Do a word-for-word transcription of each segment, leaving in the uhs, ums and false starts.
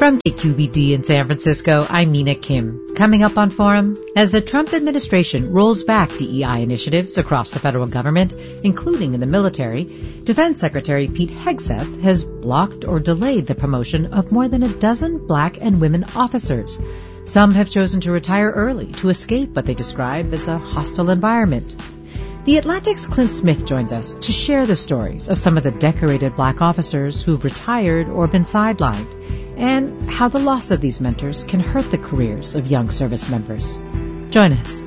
From K Q B D in San Francisco, I'm Mina Kim. Coming up on Forum, as the Trump administration rolls back D E I initiatives across the federal government, including in the military, Defense Secretary Pete Hegseth has blocked or delayed the promotion of more than a dozen black and women officers. Some have chosen to retire early to escape what they describe as a hostile environment. The Atlantic's Clint Smith joins us to share the stories of some of the decorated black officers who've retired or been sidelined, and how the loss of these mentors can hurt the careers of young service members. Join us.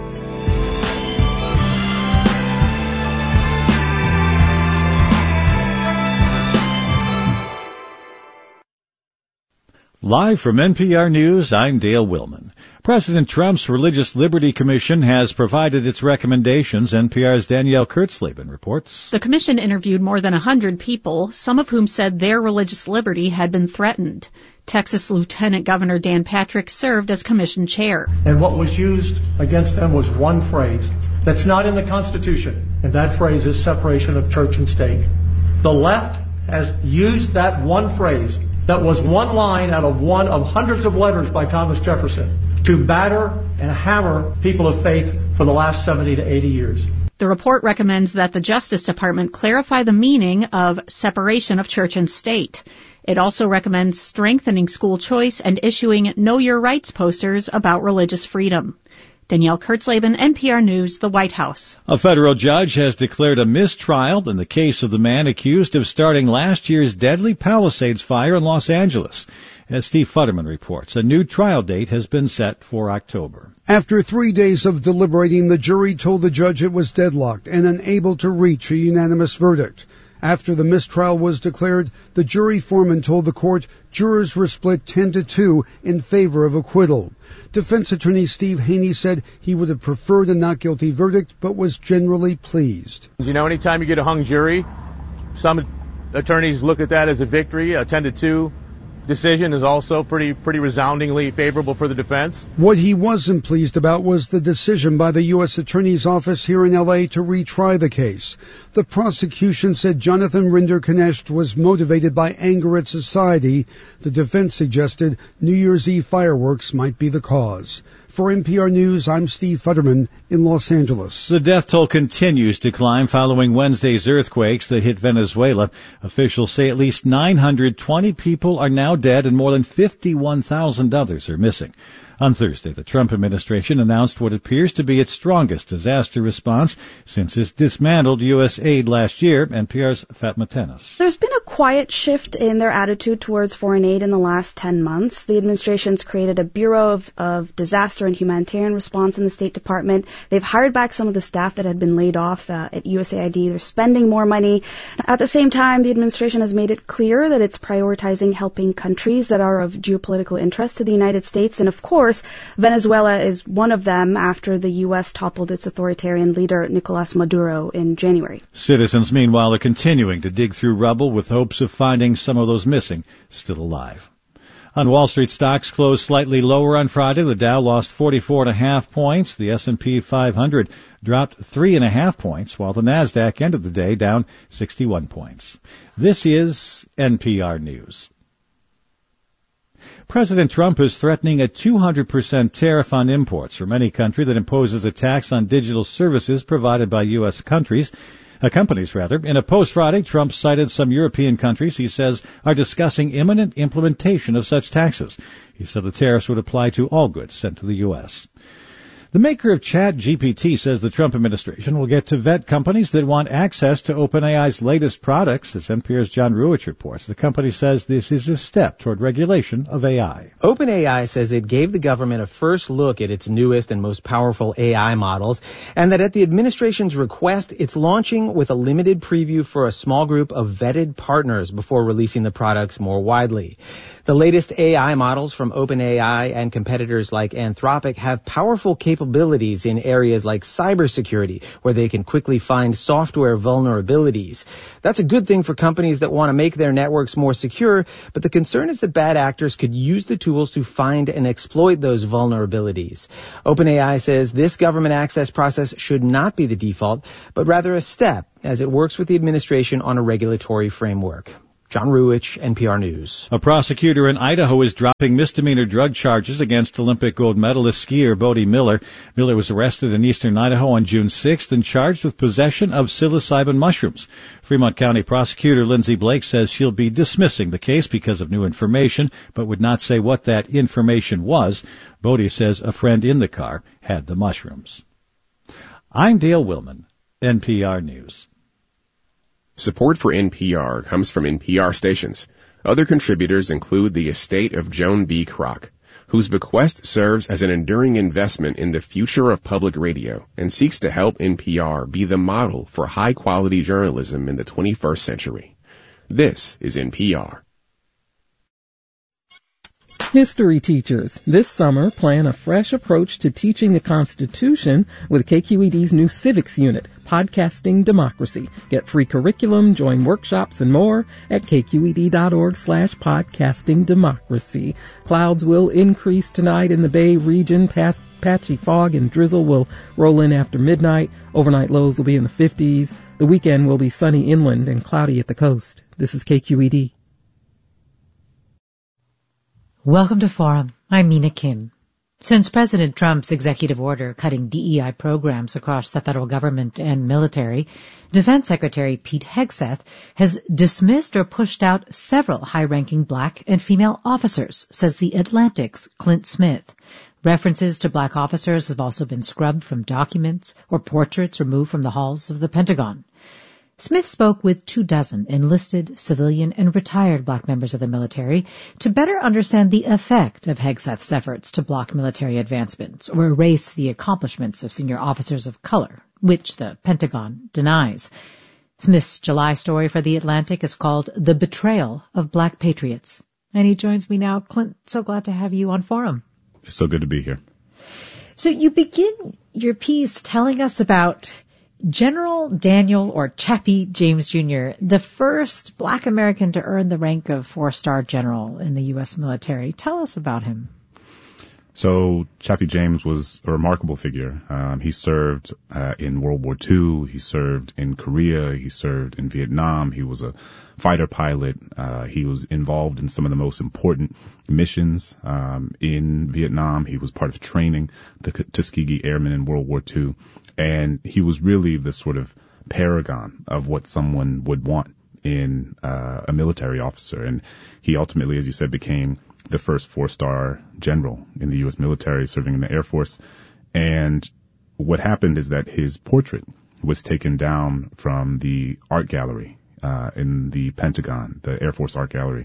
Live from N P R News, I'm Dale Willman. President Trump's Religious Liberty Commission has provided its recommendations. N P R's Danielle Kurtzleben reports. The commission interviewed more than one hundred people, some of whom said their religious liberty had been threatened. Texas Lieutenant Governor Dan Patrick served as commission chair. And what was used against them was one phrase that's not in the Constitution, and that phrase is separation of church and state. The left has used that one phrase that was one line out of one of hundreds of letters by Thomas Jefferson to batter and hammer people of faith for the last seventy to eighty years. The report recommends that the Justice Department clarify the meaning of separation of church and state. It also recommends strengthening school choice and issuing Know Your Rights posters about religious freedom. Danielle Kurtzleben, N P R News, the White House. A federal judge has declared a mistrial in the case of the man accused of starting last year's deadly Palisades fire in Los Angeles. As Steve Futterman reports, a new trial date has been set for October. After three days of deliberating, the jury told the judge it was deadlocked and unable to reach a unanimous verdict. After the mistrial was declared, the jury foreman told the court jurors were split ten to two in favor of acquittal. Defense attorney Steve Haney said he would have preferred a not guilty verdict, but was generally pleased. You know, anytime you get a hung jury, some attorneys look at that as a victory. A ten to two decision is also pretty pretty resoundingly favorable for the defense. What he wasn't pleased about was the decision by the U S Attorney's Office here in L A to retry the case. The prosecution said Jonathan Rinder-Knecht was motivated by anger at society. The defense suggested New Year's Eve fireworks might be the cause. For N P R News, I'm Steve Futterman in Los Angeles. The death toll continues to climb following Wednesday's earthquakes that hit Venezuela. Officials say at least nine hundred twenty people are now dead and more than fifty-one thousand others are missing. On Thursday, the Trump administration announced what appears to be its strongest disaster response since it dismantled U S aid last year. N P R's Fatma Tennis. There's been a quiet shift in their attitude towards foreign aid in the last ten months. The administration's created a Bureau of, of Disaster and Humanitarian Response in the State Department. They've hired back some of the staff that had been laid off uh, at U S A I D. They're spending more money. At the same time, the administration has made it clear that it's prioritizing helping countries that are of geopolitical interest to the United States. And of course, Venezuela is one of them after the U S toppled its authoritarian leader, Nicolas Maduro, in January. Citizens, meanwhile, are continuing to dig through rubble with hopes of finding some of those missing still alive. On Wall Street, stocks closed slightly lower on Friday. The Dow lost forty-four and a half points. The S and P five hundred dropped three and a half points, while the Nasdaq ended the day down sixty-one points. This is N P R News. President Trump is threatening a two hundred percent tariff on imports from any country that imposes a tax on digital services provided by U S countries, uh, companies rather. In a post Friday, Trump cited some European countries he says are discussing imminent implementation of such taxes. He said the tariffs would apply to all goods sent to the U S. The maker of ChatGPT says the Trump administration will get to vet companies that want access to OpenAI's latest products. As N P R's John Ruich reports, the company says this is a step toward regulation of A I. OpenAI says it gave the government a first look at its newest and most powerful A I models, and that at the administration's request, it's launching with a limited preview for a small group of vetted partners before releasing the products more widely. The latest A I models from OpenAI and competitors like Anthropic have powerful capabilities in areas like cybersecurity, where they can quickly find software vulnerabilities. That's a good thing for companies that want to make their networks more secure, but the concern is that bad actors could use the tools to find and exploit those vulnerabilities. OpenAI says this government access process should not be the default, but rather a step as it works with the administration on a regulatory framework. John Ruich, N P R News. A prosecutor in Idaho is dropping misdemeanor drug charges against Olympic gold medalist skier Bode Miller. Miller was arrested in eastern Idaho on June sixth and charged with possession of psilocybin mushrooms. Fremont County prosecutor Lindsay Blake says she'll be dismissing the case because of new information, but would not say what that information was. Bode says a friend in the car had the mushrooms. I'm Dale Willman, N P R News. Support for N P R comes from N P R stations. Other contributors include the estate of Joan B. Kroc, whose bequest serves as an enduring investment in the future of public radio and seeks to help N P R be the model for high-quality journalism in the twenty-first century. This is N P R. History teachers, this summer plan a fresh approach to teaching the Constitution with K Q E D's new Civics Unit, Podcasting Democracy. Get free curriculum, join workshops, and more at kqed.org slash podcasting democracy. Clouds will increase tonight in the Bay region. Past patchy fog and drizzle will roll in after midnight. Overnight lows will be in the fifties. The weekend will be sunny inland and cloudy at the coast. This is K Q E D. Welcome to Forum. I'm Mina Kim. Since President Trump's executive order cutting D E I programs across the federal government and military, Defense Secretary Pete Hegseth has dismissed or pushed out several high-ranking black and female officers, says The Atlantic's Clint Smith. References to black officers have also been scrubbed from documents or portraits removed from the halls of the Pentagon. Smith spoke with two dozen enlisted, civilian, and retired black members of the military to better understand the effect of Hegseth's efforts to block military advancements or erase the accomplishments of senior officers of color, which the Pentagon denies. Smith's July story for The Atlantic is called The Betrayal of Black Patriots. And he joins me now. Clint, so glad to have you on Forum. It's so good to be here. So you begin your piece telling us about General Daniel, or Chappie James Junior, the first black American to earn the rank of four-star general in the U S military. Tell us about him. So Chappie James was a remarkable figure. Um, he served uh, in World War Two. He served in Korea. He served in Vietnam. He was a fighter pilot. Uh, he was involved in some of the most important missions um, in Vietnam. He was part of training the Tuskegee Airmen in World War Two. And he was really the sort of paragon of what someone would want in uh, a military officer. And he ultimately, as you said, became the first four-star general in the U S military, serving in the Air Force. And what happened is that his portrait was taken down from the art gallery uh, in the Pentagon, the Air Force Art Gallery.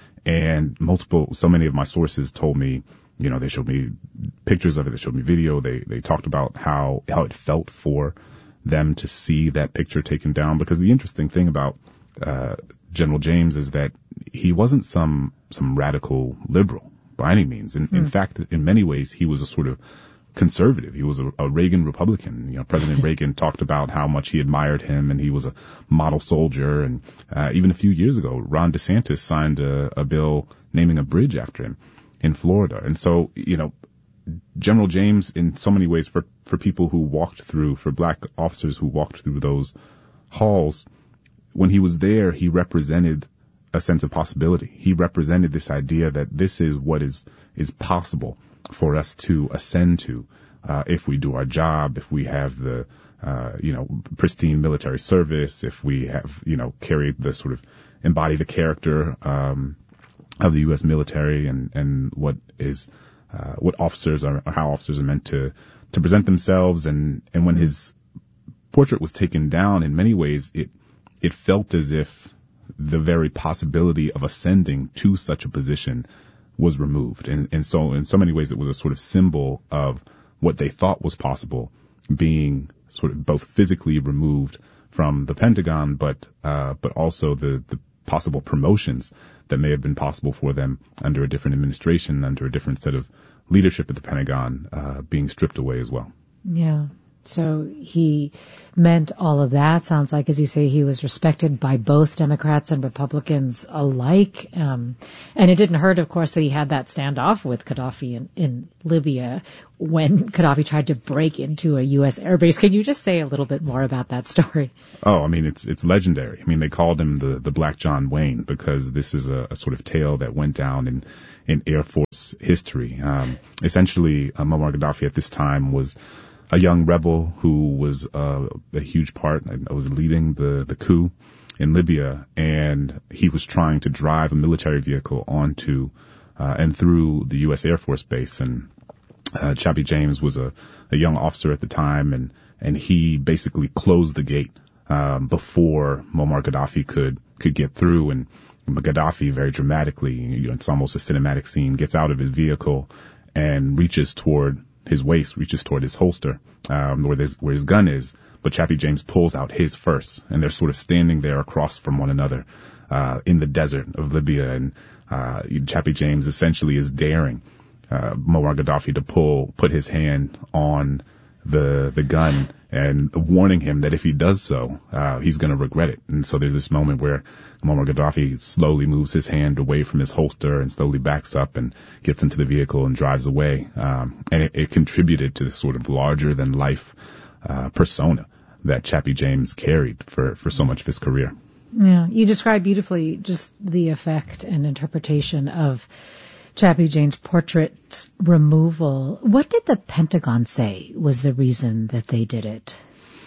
And multiple, so many of my sources told me, you know, they showed me pictures of it, they showed me video, they they talked about how, how it felt for them to see that picture taken down. Because the interesting thing about uh General James is that he wasn't some some radical liberal by any means. In, mm. in fact, in many ways, he was a sort of conservative. He was a, a Reagan Republican. You know, President Reagan talked about how much he admired him, and he was a model soldier. And uh, even a few years ago, Ron DeSantis signed a, a bill naming a bridge after him in Florida. And so, you know, General James, in so many ways, for, for people who walked through, for black officers who walked through those halls, when he was there, he represented a sense of possibility. He represented this idea that this is what is, is possible for us to ascend to, uh, if we do our job, if we have the, uh, you know, pristine military service, if we have, you know, carry the sort of, embody the character, um, of the U S military and, and what is, uh, what officers are, or how officers are meant to, to present themselves. And, and when his portrait was taken down, in many ways, it, it felt as if the very possibility of ascending to such a position was removed. And, and so in so many ways, it was a sort of symbol of what they thought was possible being sort of both physically removed from the Pentagon, but, uh, but also the, the possible promotions that may have been possible for them under a different administration, under a different set of leadership at the Pentagon, uh, being stripped away as well. Yeah. So he meant all of that. Sounds like, as you say, he was respected by both Democrats and Republicans alike. Um, and it didn't hurt, of course, that he had that standoff with Gaddafi in, in Libya when Gaddafi tried to break into a U S airbase. Can you just say a little bit more about that story? Oh, I mean, it's it's legendary. I mean, they called him the, the Black John Wayne because this is a, a sort of tale that went down in, in Air Force history. Um, essentially, uh, Muammar Gaddafi at this time was a young rebel who was uh, a huge part, I was leading the, the coup in Libya, and he was trying to drive a military vehicle onto uh, and through the U S Air Force Base. And uh, Chappie James was a, a young officer at the time, and, and he basically closed the gate um, before Muammar Gaddafi could, could get through. And Gaddafi, very dramatically, you know, it's almost a cinematic scene, gets out of his vehicle and reaches toward his waist, reaches toward his holster, um, where, where his gun is, but Chappie James pulls out his first, and they're sort of standing there across from one another, uh, in the desert of Libya, and, uh, Chappie James essentially is daring, uh, Muammar Gaddafi to pull, put his hand on the, the gun and warning him that if he does so, uh, he's gonna regret it. And so there's this moment where Muammar Gaddafi slowly moves his hand away from his holster and slowly backs up and gets into the vehicle and drives away. Um, and it, it contributed to this sort of larger than life, uh, persona that Chappie James carried for, for so much of his career. Yeah. You describe beautifully just the effect and interpretation of Chappie James' portrait removal. What did the Pentagon say was the reason that they did it?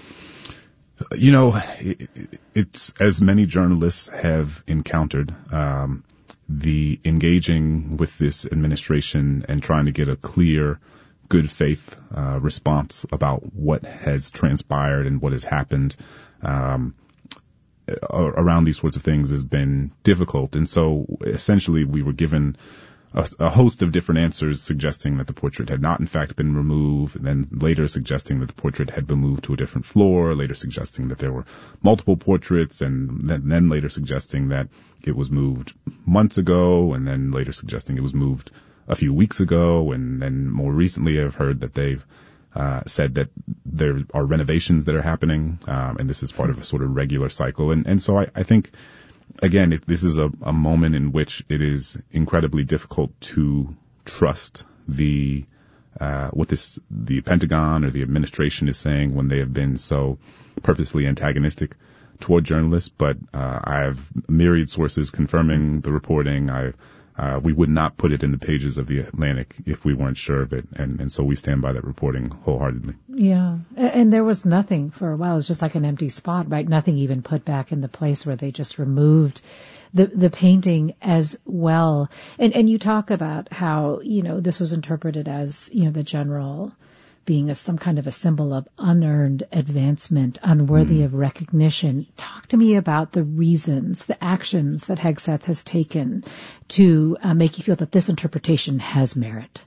You know, it, it's as many journalists have encountered, um, the engaging with this administration and trying to get a clear, good faith uh, response about what has transpired and what has happened um, around these sorts of things has been difficult. And so essentially we were given A, a host of different answers suggesting that the portrait had not in fact been removed, and then later suggesting that the portrait had been moved to a different floor, later suggesting that there were multiple portraits, and then, then later suggesting that it was moved months ago, and then later suggesting it was moved a few weeks ago, and then more recently I've heard that they've uh, said that there are renovations that are happening, um, and this is part of a sort of regular cycle. And, and so I, I think Again, it, this is a, a moment in which it is incredibly difficult to trust the uh, what this the Pentagon or the administration is saying when they have been so purposefully antagonistic toward journalists. But uh, I have myriad sources confirming the reporting. I uh, we would not put it in the pages of the Atlantic if we weren't sure of it, and, and so we stand by that reporting wholeheartedly. Yeah, and there was nothing for a while. It was just like an empty spot, right? Nothing even put back in the place where they just removed the the painting as well. And and you talk about how, you know, this was interpreted as, you know, the general being a, some kind of a symbol of unearned advancement, unworthy mm. of recognition. Talk to me about the reasons, the actions that Hegseth has taken to uh, make you feel that this interpretation has merit.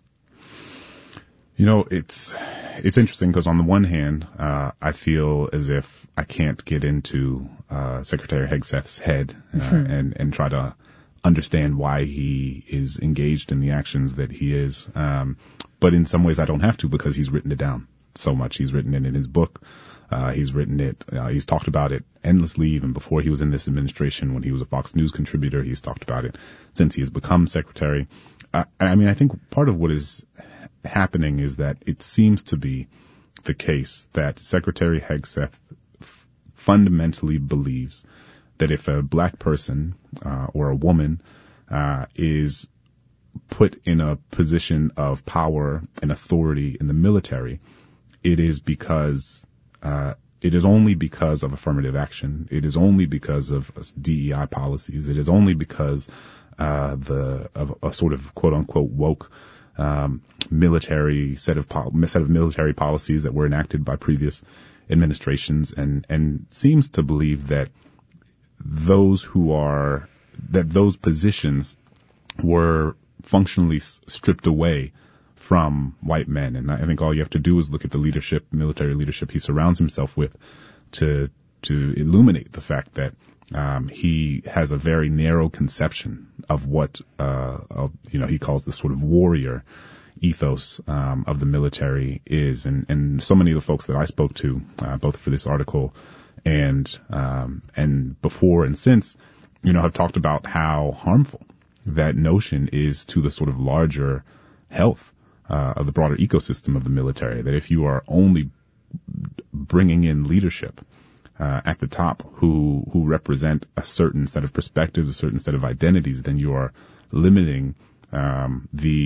You know, it's it's interesting because on the one hand, uh, I feel as if I can't get into uh, Secretary Hegseth's head uh, mm-hmm. and and try to understand why he is engaged in the actions that he is. Um, but in some ways I don't have to because he's written it down so much. He's written it in his book. Uh, he's written it. Uh, he's talked about it endlessly even before he was in this administration. When he was a Fox News contributor, he's talked about it since he has become secretary. Uh, I mean, I think part of what is happening is that it seems to be the case that Secretary Hegseth f- fundamentally believes that if a black person uh, or a woman uh, is put in a position of power and authority in the military, it is because uh, it is only because of affirmative action. It is only because of D E I policies. It is only because uh, the of a sort of quote unquote woke um, military set of pol- set of military policies that were enacted by previous administrations, and and seems to believe that those who are that those positions were functionally s- stripped away from white men. And I think all you have to do is look at the leadership, military leadership he surrounds himself with to to illuminate the fact that um, he has a very narrow conception of what uh, of, you know he calls the sort of warrior ethos um, of the military is. And, and so many of the folks that I spoke to, uh, both for this article and um, and before and since, you know, have talked about how harmful that notion is to the sort of larger health uh, of the broader ecosystem of the military. That if you are only bringing in leadership uh, at the top who who represent a certain set of perspectives, a certain set of identities, then you are limiting um, the